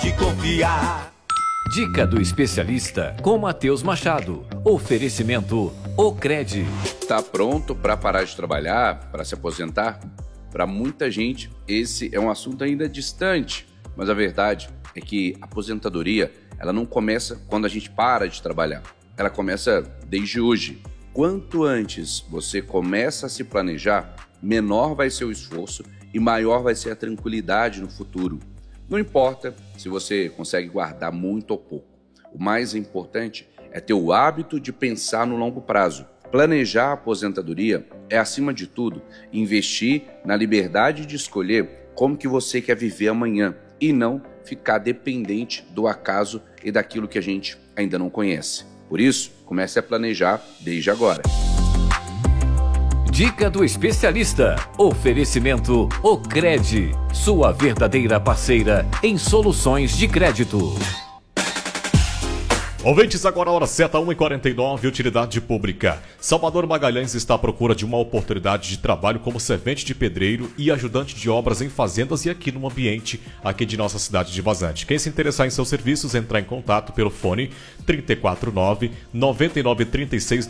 De confiar. Dica do especialista com Matheus Machado. Oferecimento Ocred. Tá pronto para parar de trabalhar, para se aposentar? Para muita gente, esse é um assunto ainda distante, mas a verdade é que a aposentadoria, ela não começa quando a gente para de trabalhar. Ela começa desde hoje. Quanto antes você começa a se planejar, menor vai ser o esforço e maior vai ser a tranquilidade no futuro. Não importa se você consegue guardar muito ou pouco. O mais importante é ter o hábito de pensar no longo prazo. Planejar a aposentadoria é, acima de tudo, investir na liberdade de escolher como que você quer viver amanhã e não ficar dependente do acaso e daquilo que a gente ainda não conhece. Por isso, comece a planejar desde agora. Dica do especialista. Oferecimento Ocred. Sua verdadeira parceira em soluções de crédito. Ouvintes, agora a hora certa, 1h49, utilidade pública. Salvador Magalhães está à procura de uma oportunidade de trabalho como servente de pedreiro e ajudante de obras em fazendas e aqui no ambiente aqui de nossa cidade de Vazante. Quem se interessar em seus serviços, entrar em contato pelo fone 349 9936